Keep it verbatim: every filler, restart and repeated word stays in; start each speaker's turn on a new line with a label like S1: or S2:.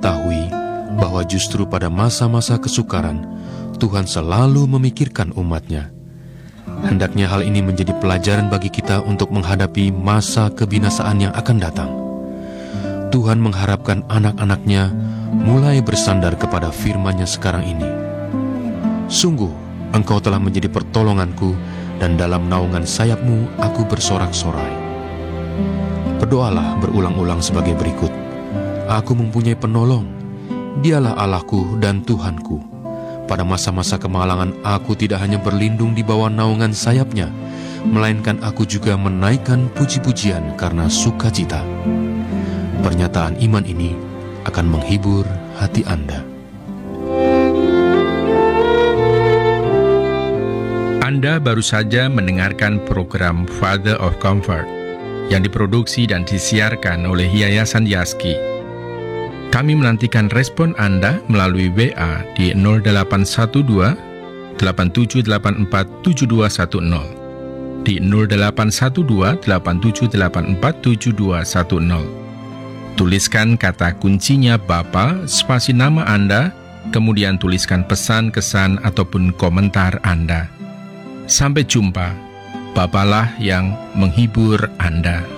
S1: mengetahui bahwa justru pada masa-masa kesukaran, Tuhan selalu memikirkan umat-Nya. Hendaknya hal ini menjadi pelajaran bagi kita untuk menghadapi masa kebinasaan yang akan datang. Tuhan mengharapkan anak-anak-Nya mulai bersandar kepada firman-Nya sekarang ini. Sungguh, Engkau telah menjadi pertolonganku, dan dalam naungan sayap-Mu aku bersorak-sorai. Berdoalah berulang-ulang sebagai berikut. Aku mempunyai penolong, Dialah Allahku dan Tuhanku. Pada masa-masa kemalangan aku tidak hanya berlindung di bawah naungan sayap-Nya, melainkan aku juga menaikkan puji-pujian karena sukacita. Pernyataan iman ini akan menghibur hati Anda.
S2: Anda baru saja mendengarkan program Father of Comfort yang diproduksi dan disiarkan oleh Yayasan Yaski. Kami menantikan respon Anda melalui W A di nol delapan satu dua, delapan tujuh delapan empat, tujuh dua satu nol, di nol delapan satu dua, delapan tujuh delapan empat, tujuh dua satu nol. Tuliskan kata kuncinya Bapa, spasi nama Anda, kemudian tuliskan pesan, kesan, ataupun komentar Anda. Sampai jumpa, Bapalah yang menghibur Anda.